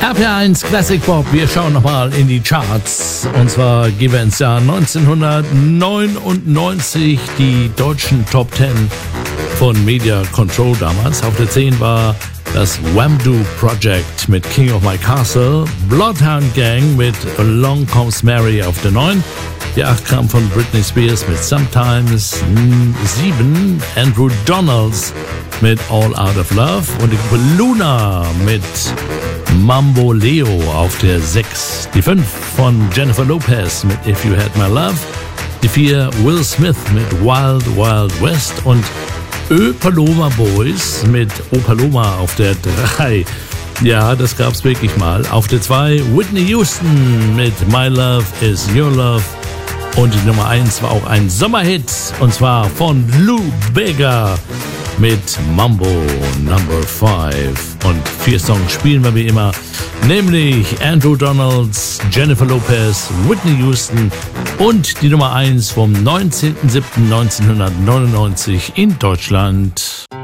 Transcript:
RPR1 Classic Pop, wir schauen nochmal in die Charts. Und zwar gehen wir ins Jahr 1999, die deutschen Top 10 von Media Control damals. Auf der 10 war das Wham-Do Project mit King of My Castle, Bloodhound Gang mit Along Comes Mary auf der 9. Die 8 kam von Britney Spears mit Sometimes. 7 Andrew Donalds mit All Out of Love und die Gruppe Luna mit Mambo Leo auf der 6. Die 5 von Jennifer Lopez mit If You Had My Love. Die 4 Will Smith mit Wild Wild West und Ö Paloma Boys mit O Paloma auf der 3. Ja, das gab's wirklich mal. Auf der 2 Whitney Houston mit My Love Is Your Love. Und die Nummer 1 war auch ein Sommerhit, und zwar von Lou Bega mit Mambo Number 5. Und 4 Songs spielen wir wie immer, nämlich Andrew Donalds, Jennifer Lopez, Whitney Houston und die Nummer 1 vom 19.07.1999 in Deutschland.